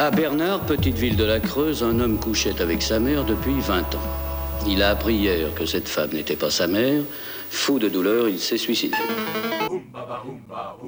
À Bernard, petite ville de la Creuse, un homme couchait avec sa mère depuis 20 ans. Il a appris hier que cette femme n'était pas sa mère. Fou de douleur, il s'est suicidé.